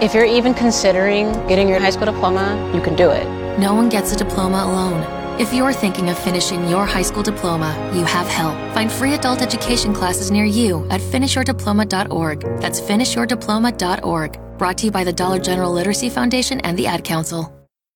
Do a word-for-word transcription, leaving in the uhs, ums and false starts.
If you're even considering getting your high school diploma, you can do it. No one gets a diploma alone. If you're thinking of finishing your high school diploma, you have help. Find free adult education classes near you at finish your diploma dot org. That's finish your diploma dot org. Brought to you by the Dollar General Literacy Foundation and the Ad Council.